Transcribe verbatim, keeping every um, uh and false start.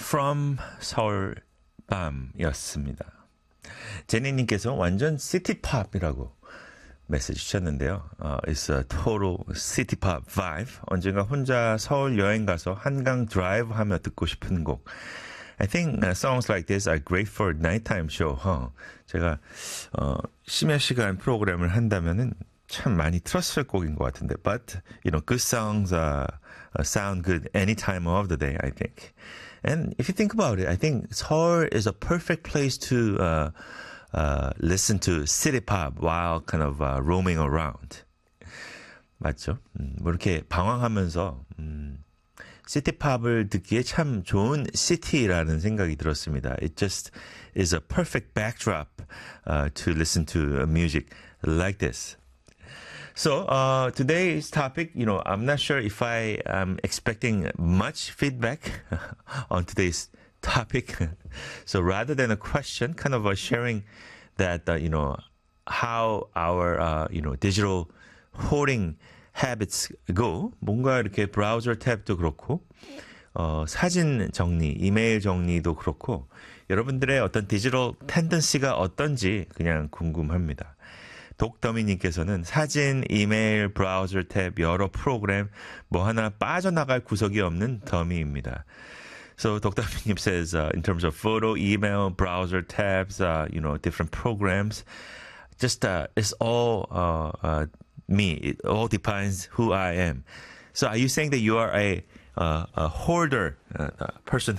from 서울 밤이었습니다. 제니님께서 완전 시티팝이라고 메시지 주셨는데요. Uh, it's a total city pop vibe. 언젠가 혼자 서울 여행 가서 한강 드라이브 하며 듣고 싶은 곡. I think uh, songs like this are great for nighttime show. Huh? 제가 어, 심야 시간 프로그램을 한다면은 참 많이 틀었을 곡인 것 같은데. But you know, good songs uh, uh, sound good any time of the day. I think. And if you think about it, I think Seoul is a perfect place to uh, Uh, listen to city pop while kind of uh, roaming around. 맞죠? 음, 뭐 이렇게 방황하면서 음, 시티 팝을 듣기에 참 좋은 시티라는 생각이 들었습니다. It just is a perfect backdrop uh, to listen to music like this. So uh, today's topic, you know, I'm not sure if I am expecting much feedback on today's topic. So rather than a question, kind of a sharing that, uh, you know, how our, uh, you know, digital hoarding habits go. 뭔가 이렇게 브라우저 탭도 그렇고, 어, 사진 정리, 이메일 정리도 그렇고, 여러분들의 어떤 디지털 텐던시가 어떤지 그냥 궁금합니다. 독더미님께서는 사진, 이메일, 브라우저 탭, 여러 프로그램, 뭐 하나 빠져나갈 구석이 없는 더미입니다. So Doctor Philip says, uh, in terms of photo, email, browser tabs, uh, you know, different programs, just uh, it's all uh, uh, me. It all defines who I am. So are you saying that you are a uh, a hoarder, uh, a person